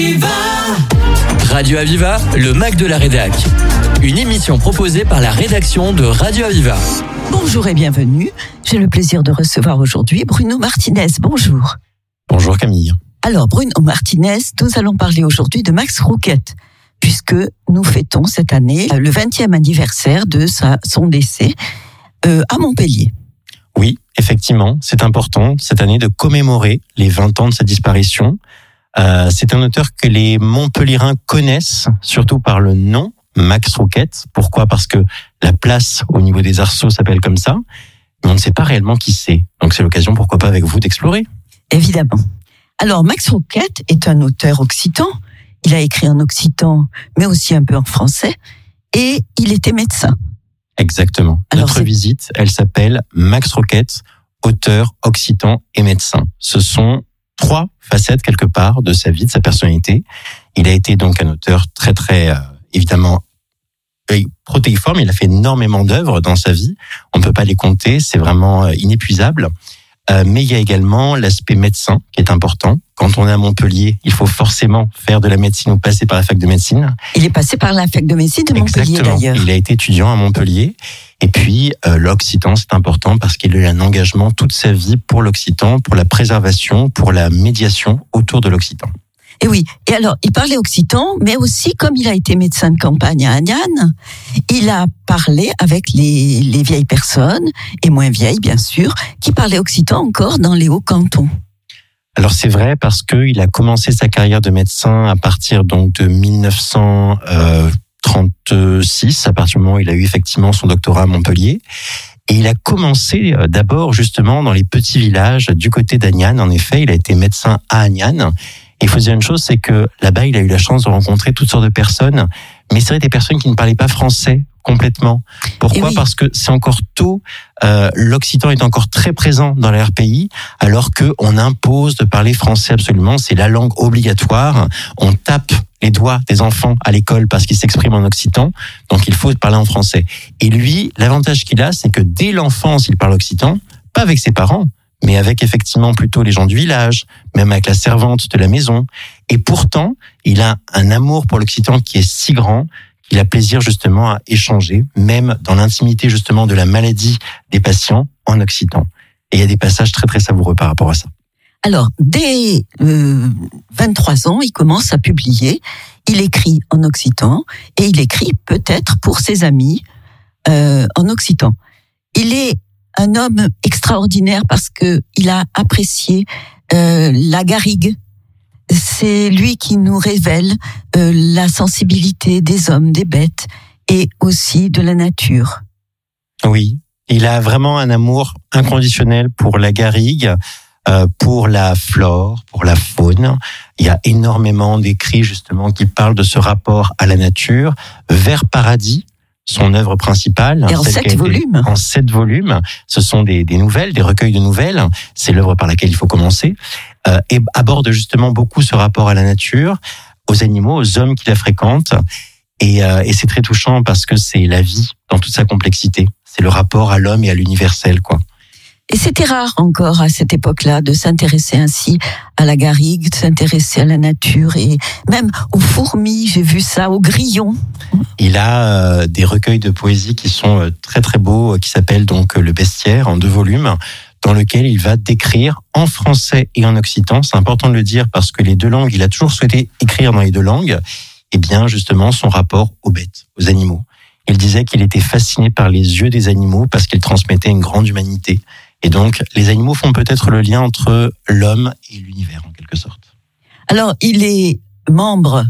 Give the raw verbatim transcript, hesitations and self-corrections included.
Radio Aviva, le Mac de la Rédac. Une émission proposée par la rédaction de Radio Aviva. Bonjour et bienvenue. J'ai le plaisir de recevoir aujourd'hui Bruno Martinez. Bonjour. Bonjour Camille. Alors Bruno Martinez, nous allons parler aujourd'hui de Max Rouquette, puisque nous fêtons cette année le vingtième anniversaire de sa, son décès euh, à Montpellier. Oui, effectivement, c'est important cette année de commémorer les vingt ans de sa disparition. Euh, c'est un auteur que les Montpelliérains connaissent, surtout par le nom, Max Rouquette. Pourquoi ? Parce que la place au niveau des arceaux s'appelle comme ça, mais on ne sait pas réellement qui c'est. Donc c'est l'occasion, pourquoi pas avec vous, d'explorer. Évidemment. Alors Max Rouquette est un auteur occitan. Il a écrit en occitan, mais aussi un peu en français, et il était médecin. Exactement. Alors, Notre c'est... visite, elle s'appelle Max Rouquette, auteur occitan et médecin. Ce sont trois facettes quelque part de sa vie, de sa personnalité. Il a été donc un auteur très très euh, évidemment protéiforme. Il a fait énormément d'œuvres dans sa vie. On ne peut pas les compter, c'est vraiment euh, inépuisable. Euh, mais il y a également l'aspect médecin qui est important. Quand on est à Montpellier, il faut forcément faire de la médecine ou passer par la fac de médecine. Il est passé par la fac de médecine de Montpellier. Exactement. D'ailleurs. Il a été étudiant à Montpellier. Et puis, euh, l'occitan, c'est important parce qu'il a eu un engagement toute sa vie pour l'occitan, pour la préservation, pour la médiation autour de l'occitan. Et oui. Et alors, il parlait occitan, mais aussi, comme il a été médecin de campagne à Agnan, il a parlé avec les, les vieilles personnes, et moins vieilles, bien sûr, qui parlaient occitan encore dans les Hauts-Cantons. Alors, c'est vrai parce qu'il a commencé sa carrière de médecin à partir donc de dix-neuf cent trente-six, à partir du moment où il a eu effectivement son doctorat à Montpellier. Et il a commencé d'abord justement dans les petits villages du côté d'Agnan. En effet, il a été médecin à Agnan. Et il faut dire une chose, c'est que là-bas, il a eu la chance de rencontrer toutes sortes de personnes, mais c'est vrai des personnes qui ne parlaient pas français complètement. Pourquoi ? Oui. Parce que c'est encore tôt, euh, l'occitan est encore très présent dans les R P I, alors qu'on impose de parler français absolument, c'est la langue obligatoire. On tape les doigts des enfants à l'école parce qu'ils s'expriment en occitan, donc il faut parler en français. Et lui, l'avantage qu'il a, c'est que dès l'enfance, il parle occitan, pas avec ses parents, mais avec effectivement plutôt les gens du village, même avec la servante de la maison. Et pourtant, il a un amour pour l'occitan qui est si grand qu'il a plaisir justement à échanger, même dans l'intimité justement de la maladie des patients, en occitan. Et il y a des passages très très savoureux par rapport à ça. Alors, dès euh, vingt-trois ans, il commence à publier. Il écrit en occitan et il écrit peut-être pour ses amis euh, en occitan. Il est un homme extraordinaire parce que il a apprécié euh, la garrigue. C'est lui qui nous révèle euh, la sensibilité des hommes, des bêtes et aussi de la nature. Oui, il a vraiment un amour inconditionnel pour la garrigue, euh, pour la flore, pour la faune. Il y a énormément d'écrits justement qui parlent de ce rapport à la nature. Vers Paradis, son œuvre principale. Et en sept volumes. En sept volumes. Ce sont des, des nouvelles, des recueils de nouvelles. C'est l'œuvre par laquelle il faut commencer. Euh, et aborde justement beaucoup ce rapport à la nature, aux animaux, aux hommes qui la fréquentent. Et, euh, et c'est très touchant parce que c'est la vie dans toute sa complexité. C'est le rapport à l'homme et à l'universel, quoi. Et c'était rare encore à cette époque-là de s'intéresser ainsi à la garrigue, de s'intéresser à la nature et même aux fourmis, j'ai vu ça, aux grillons. Il a euh, des recueils de poésie qui sont euh, très très beaux, euh, qui s'appellent donc euh, Le Bestiaire en deux volumes, dans lequel il va décrire en français et en occitan. C'est important de le dire parce que les deux langues, il a toujours souhaité écrire dans les deux langues, et bien justement son rapport aux bêtes, aux animaux. Il disait qu'il était fasciné par les yeux des animaux parce qu'ils transmettaient une grande humanité. Et donc, les animaux font peut-être le lien entre l'homme et l'univers, en quelque sorte. Alors, il est membre